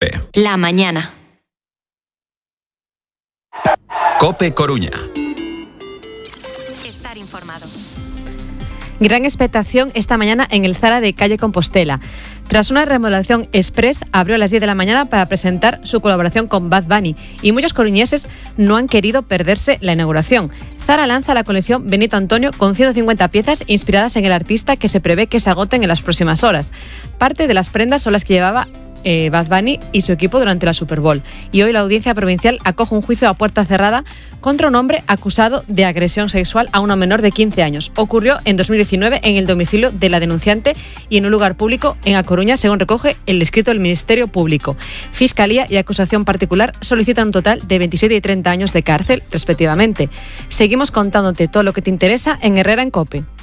La mañana. COPE Coruña. Estar informado. Gran expectación esta mañana en el Zara de Calle Compostela. Tras una remodelación express, abrió a las 10 de la mañana para presentar su colaboración con Bad Bunny y muchos coruñeses no han querido perderse la inauguración. Zara lanza la colección Benito Antonio con 150 piezas inspiradas en el artista que se prevé que se agoten en las próximas horas. Parte de las prendas son las que llevaba Bad Bunny y su equipo durante la Super Bowl. Y hoy la Audiencia Provincial acoge un juicio a puerta cerrada contra un hombre acusado de agresión sexual a una menor de 15 años. Ocurrió en 2019 en el domicilio de la denunciante y en un lugar público en A Coruña, según recoge el escrito del Ministerio Público. Fiscalía y acusación particular solicitan un total de 27 y 30 años de cárcel, respectivamente. Seguimos contándote todo lo que te interesa en Herrera en COPE.